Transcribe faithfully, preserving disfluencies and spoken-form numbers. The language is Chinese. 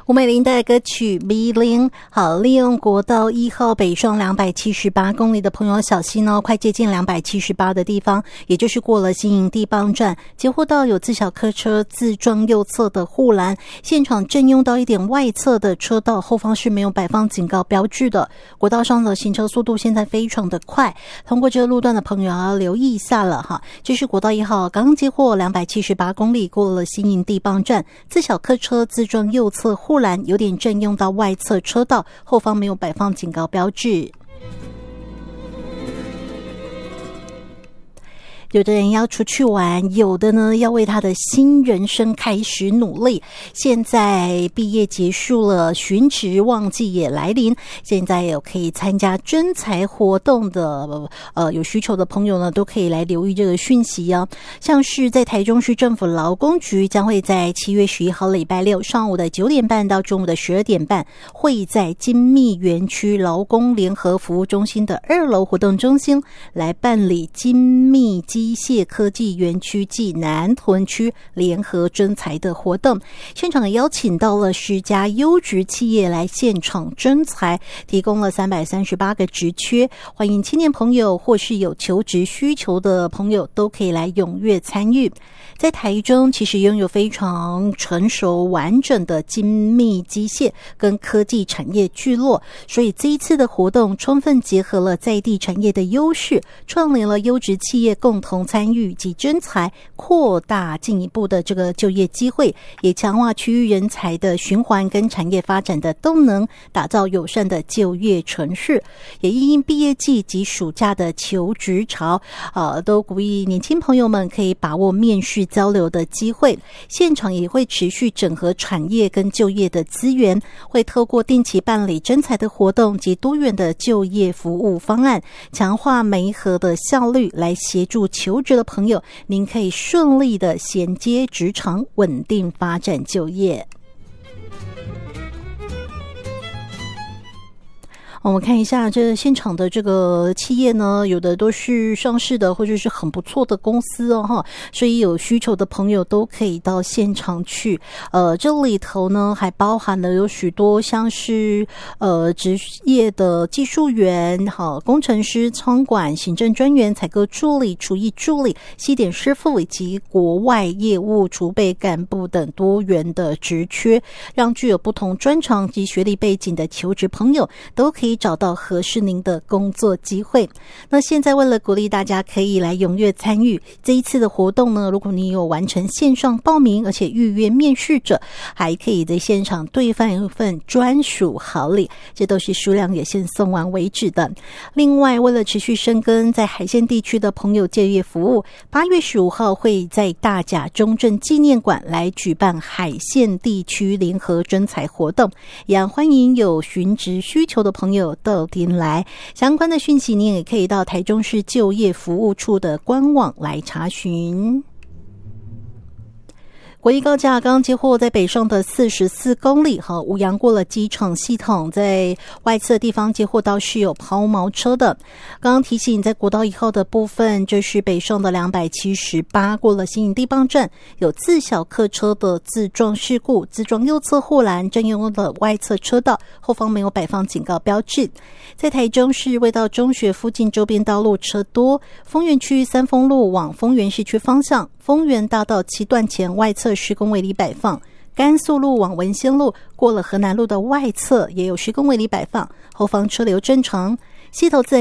吴美玲的歌曲 B 零。 好，利用国道一号北上两百七十八公里的朋友小心哦，快接近两百七十八的地方，也就是过了新营地磅站，截获到有自小客车自撞右侧的护栏，现场正用到一点外侧的车道，后方是没有摆放警告标志的。国道上的行车速度现在非常的快，通过这个路段的朋友要留意一下了哈。这是国道一号刚接获两百七十八公里，过了新营地磅站，自小客车自撞右侧护栏，有点正用到外侧车道，后方没有摆放警告标志。有的人要出去玩，有的呢要为他的新人生开始努力。现在毕业结束了，寻职旺季也来临，现在有可以参加征才活动的呃有需求的朋友呢，都可以来留意这个讯息啊。像是在台中市政府劳工局将会在七月十一号礼拜六上午的九点半到中午的十二点半，会在精密园区劳工联合服务中心的二楼活动中心来办理精密机机械科技园区暨南屯区联合征才的活动，现场邀请到了十家优质企业来现场征才，提供了三百三十八个职缺，欢迎青年朋友或是有求职需求的朋友都可以来踊跃参与。在台中其实拥有非常成熟完整的精密机械跟科技产业聚落，所以这一次的活动充分结合了在地产业的优势，创联了优质企业共同参与及征才，扩大进一步的这个就业机会，也强化区域人才的循环跟产业发展的动能，打造友善的就业城市。也因毕业季及暑假的求职潮，呃，都鼓励年轻朋友们可以把握面试交流的机会。现场也会持续整合产业跟就业的资源，会透过定期办理征才的活动及多元的就业服务方案，强化媒合的效率，来协助求职的朋友，您可以顺利的衔接职场，稳定发展就业。我们看一下这现场的这个企业呢，有的都是上市的或者是很不错的公司哦哈，所以有需求的朋友都可以到现场去。呃，这里头呢还包含了有许多像是呃职业的技术员、好工程师、仓管、行政专员、采购助理、厨艺助理、西点师傅以及国外业务储备干部等多元的职缺，让具有不同专长及学历背景的求职朋友都可以找到合适您的工作机会。那现在为了鼓励大家可以来踊跃参与这一次的活动呢，如果你有完成线上报名而且预约面试者，还可以在现场兑换一份专属好礼，这都是数量有限送完为止的。另外为了持续深耕在海线地区的朋友就业服务，八月十五号会在大甲中正纪念馆来举办海线地区联合征才活动，也欢迎有寻职需求的朋友到店来。相关的讯息你也可以到台中市就业服务处的官网来查询。国一高架刚接获在北上的四十四公里和五杨过了机场系统，在外侧地方接获到是有抛锚车的。刚刚提醒在国道一号的部分，这是北上的两百七十八过了新营地磅站，有自小客车的自撞事故，自撞右侧护栏，正用的外侧车道，后方没有摆放警告标志。在台中市卫道中学附近周边道路车多，丰原区三丰路往丰原市区方向，丰原大道七段前外侧施工围篱摆放，甘肃路往文仙路过了河南路的外侧也有施工围篱摆放，后方车流正常。西头自